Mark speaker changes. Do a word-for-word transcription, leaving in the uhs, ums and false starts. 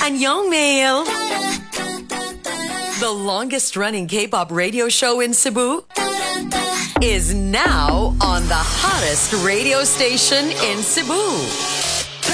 Speaker 1: Annyeongmail! The longest running K-pop radio show in Cebu is now on the hottest radio station in Cebu.